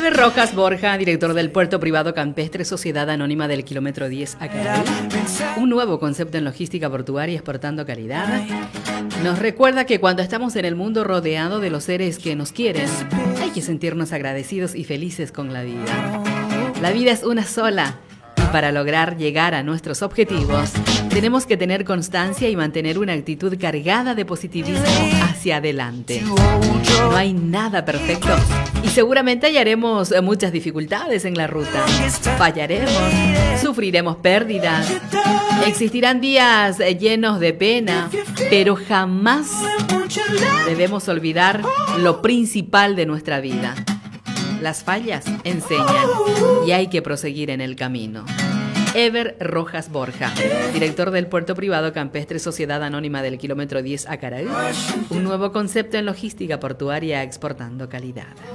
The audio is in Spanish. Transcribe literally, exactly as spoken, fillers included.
Ever Rojas Borja, director del Puerto Privado Campestre Sociedad Anónima del Kilómetro diez Acaray, un nuevo concepto en logística portuaria exportando calidad, nos recuerda que cuando estamos en el mundo rodeado de los seres que nos quieren, hay que sentirnos agradecidos y felices con la vida. La vida es una sola y para lograr llegar a nuestros objetivos tenemos que tener constancia y mantener una actitud cargada de positivismo hacia adelante. No hay nada perfecto y seguramente hallaremos muchas dificultades en la ruta. Fallaremos, sufriremos pérdidas, existirán días llenos de pena, pero jamás debemos olvidar lo principal de nuestra vida. Las fallas enseñan y hay que proseguir en el camino. Ever Rojas Borja, director del Puerto Privado Campestre Sociedad Anónima del Kilómetro diez Acaray, un nuevo concepto en logística portuaria exportando calidad.